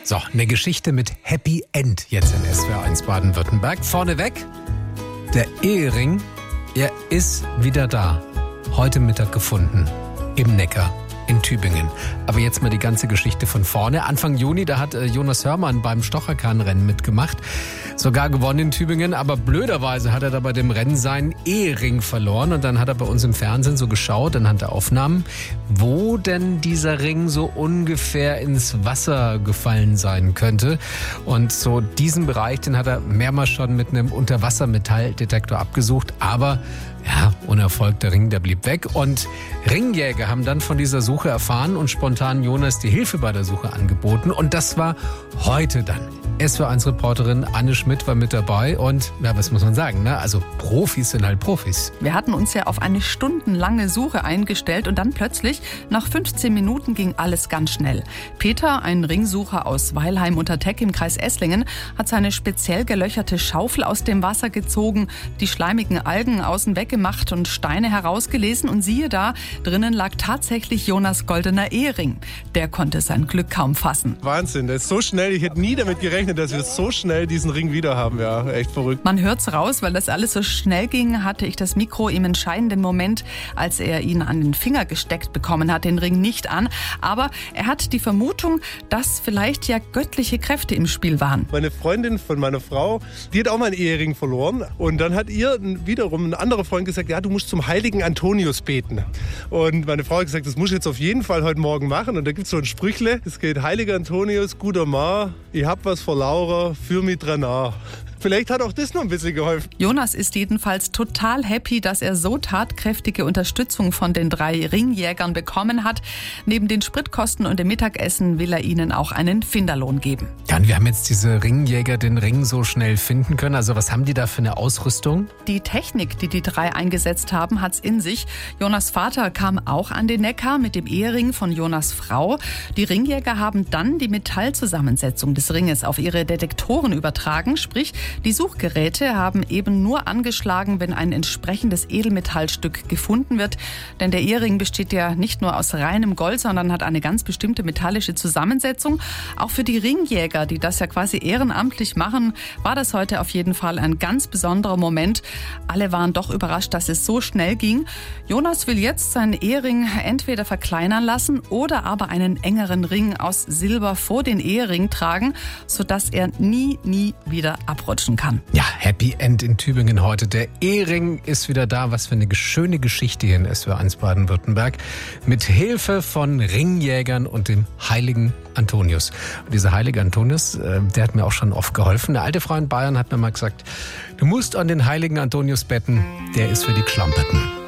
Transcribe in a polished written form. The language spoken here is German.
So, eine Geschichte mit Happy End jetzt in SWR1 Baden-Württemberg. Vorneweg, der Ehering, er ist wieder da. Heute Mittag gefunden, im Neckar in Tübingen. Aber jetzt mal die ganze Geschichte von vorne. Anfang Juni, da hat Jonas Hörmann beim Stocherkahnrennen mitgemacht. Sogar gewonnen in Tübingen, aber blöderweise hat er da bei dem Rennen seinen Ehering verloren. Und dann hat er bei uns im Fernsehen so geschaut, anhand der Aufnahmen, wo denn dieser Ring so ungefähr ins Wasser gefallen sein könnte. Und so diesen Bereich, den hat er mehrmals schon mit einem Unterwassermetalldetektor abgesucht. Aber ja, unerfolgt, der Ring, der blieb weg. Und Ringjäger haben dann von dieser Suche erfahren und spontan Jonas die Hilfe bei der Suche angeboten. Und das war heute dann. SWR1-Reporterin Anne Schmidt war mit dabei und, ja, was muss man sagen, ne? Also Profis sind halt Profis. Wir hatten uns ja auf eine stundenlange Suche eingestellt und dann plötzlich, nach 15 Minuten ging alles ganz schnell. Peter, ein Ringsucher aus Weilheim unter Teck im Kreis Esslingen, hat seine speziell gelöcherte Schaufel aus dem Wasser gezogen, die schleimigen Algen außen weggemacht und Steine herausgelesen und siehe da, drinnen lag tatsächlich Jonas goldener Ehering. Der konnte sein Glück kaum fassen. Wahnsinn, das ist so schnell, ich hätte nie damit gerechnet, dass wir so schnell diesen Ring wieder haben. Ja, echt verrückt. Man hört's raus, weil das alles so schnell ging, hatte ich das Mikro im entscheidenden Moment, als er ihn an den Finger gesteckt bekommen hat, den Ring nicht an. Aber er hat die Vermutung, dass vielleicht ja göttliche Kräfte im Spiel waren. Meine Freundin von meiner Frau, die hat auch mal einen Ehering verloren. Und dann hat ihr wiederum ein anderer Freund gesagt, ja, du musst zum heiligen Antonius beten. Und meine Frau hat gesagt, das muss ich jetzt auf jeden Fall heute Morgen machen. Und da gibt es so ein Sprüchle, es geht, heiliger Antonius, guter Ma, ich hab was vor Laura, für mich dran an. Vielleicht hat auch das noch ein bisschen geholfen. Jonas ist jedenfalls total happy, dass er so tatkräftige Unterstützung von den 3 Ringjägern bekommen hat. Neben den Spritkosten und dem Mittagessen will er ihnen auch einen Finderlohn geben. Ja, und wir haben jetzt diese Ringjäger den Ring so schnell finden können. Also was haben die da für eine Ausrüstung? Die Technik, die die 3 eingesetzt haben, hat's in sich. Jonas Vater kam auch an den Neckar mit dem Ehering von Jonas Frau. Die Ringjäger haben dann die Metallzusammensetzung des Ringes auf ihre Detektoren übertragen, sprich die Suchgeräte haben eben nur angeschlagen, wenn ein entsprechendes Edelmetallstück gefunden wird. Denn der Ehering besteht ja nicht nur aus reinem Gold, sondern hat eine ganz bestimmte metallische Zusammensetzung. Auch für die Ringjäger, die das ja quasi ehrenamtlich machen, war das heute auf jeden Fall ein ganz besonderer Moment. Alle waren doch überrascht, dass es so schnell ging. Jonas will jetzt seinen Ehering entweder verkleinern lassen oder aber einen engeren Ring aus Silber vor den Ehering tragen, sodass er nie wieder abrutschen kann. Ja, Happy End in Tübingen heute. Der Ehering ist wieder da. Was für eine schöne Geschichte hier in SWR1 Baden-Württemberg. Mit Hilfe von Ringjägern und dem heiligen Antonius. Und dieser heilige Antonius, der hat mir auch schon oft geholfen. Eine alte Frau in Bayern hat mir mal gesagt, du musst an den heiligen Antonius betten, der ist für die Geschlamperten.